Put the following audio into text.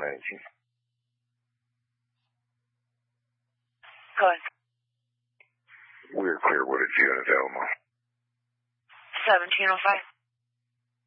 118. Go ahead. We're Clearwood at June available. 1705.